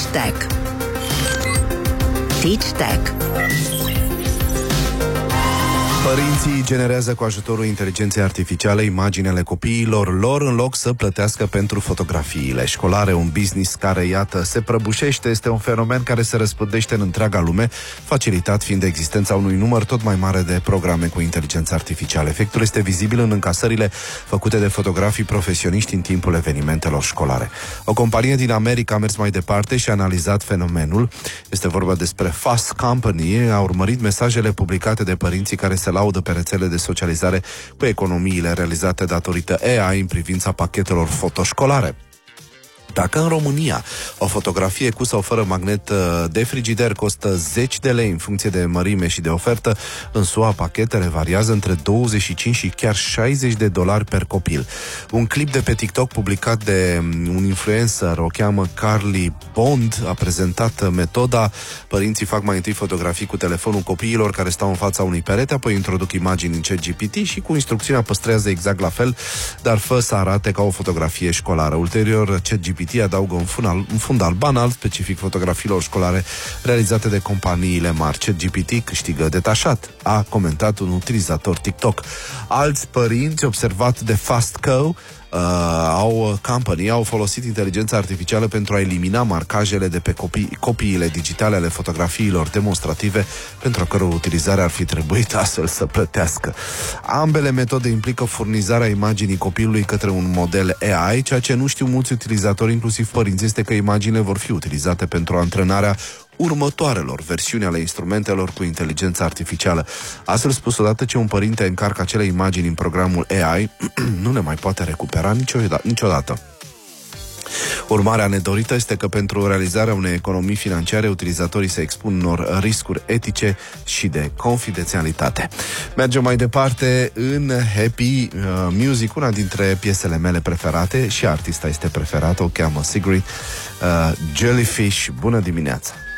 Tech. Teach Tech. Părinții generează cu ajutorul inteligenței artificiale imaginele copiilor lor în loc să plătească pentru fotografiile școlare. Un business care, iată, se prăbușește, este un fenomen care se răspândește în întreaga lume, facilitat fiind existența unui număr tot mai mare de programe cu inteligență artificială. Efectul este vizibil în încasările făcute de fotografii profesioniști în timpul evenimentelor școlare. O companie din America a mers mai departe și a analizat fenomenul. Este vorba despre Fast Company. A urmărit mesajele publicate de părinții care se laudă pe rețele de socializare cu economiile realizate datorită AI în privința pachetelor fotoșcolare. Dacă în România o fotografie cu sau fără magnet de frigider costă 10 de lei în funcție de mărime și de ofertă, în SUA pachetele variază între 25 și chiar 60 de dolari per copil. Un clip de pe TikTok publicat de un influencer, o cheamă Carly Bond, a prezentat metoda. Părinții fac mai întâi fotografii cu telefonul copiilor care stau în fața unui perete, apoi introduc imagini în ChatGPT și cu instrucțiunea păstrează exact la fel, dar fă să arate ca o fotografie școlară. Ulterior, ChatGPT adaugă un fund alban specific fotografiilor școlare realizate de companiile mari. ChatGPT câștigă detașat, a comentat un utilizator TikTok. Alți părinți, observat de Fastco, au folosit inteligența artificială pentru a elimina marcajele de pe copiile digitale ale fotografiilor demonstrative, pentru a căror utilizare ar fi trebuit astfel să plătească. Ambele metode implică furnizarea imaginii copilului către un model AI. Ceea ce nu știu mulți utilizatori, inclusiv părinți, este că imaginile vor fi utilizate pentru antrenarea următoarelor versiuni ale instrumentelor cu inteligență artificială. Astfel spus, odată ce un părinte încarcă acele imagini în programul AI, nu le mai poate recupera niciodată. Urmarea nedorită este că pentru realizarea unei economii financiare, utilizatorii se expun unor riscuri etice și de confidențialitate. Mergem mai departe în Happy Music, una dintre piesele mele preferate, și artista este preferată, o cheamă Sigrid, Jellyfish. Bună dimineața!